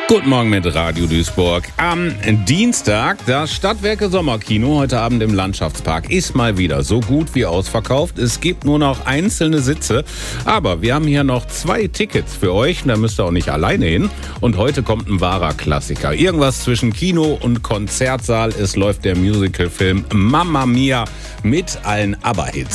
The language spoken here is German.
Guten Morgen mit Radio Duisburg. Am Dienstag das Stadtwerke Sommerkino heute Abend im Landschaftspark ist mal wieder so gut wie ausverkauft. Es gibt nur noch einzelne Sitze, aber wir haben hier noch 2 Tickets für euch. Da müsst ihr auch nicht alleine hin. Und heute kommt ein wahrer Klassiker. Irgendwas zwischen Kino und Konzertsaal. Es läuft der Musicalfilm Mamma Mia mit allen ABBA-Hits.